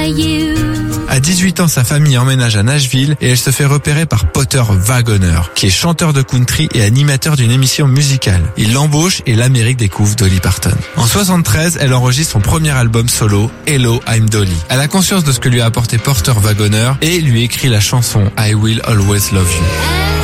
you. À 18 ans, sa famille emménage à Nashville et elle se fait repérer par Potter Wagoner, qui est chanteur de country et animateur d'une émission musicale. Il l'embauche et l'Amérique découvre Dolly Parton. En 73, elle enregistre son premier album solo, Hello, I'm Dolly. Elle a conscience de ce que lui a apporté Potter Wagoner et lui écrit la chanson I Will Always Love You.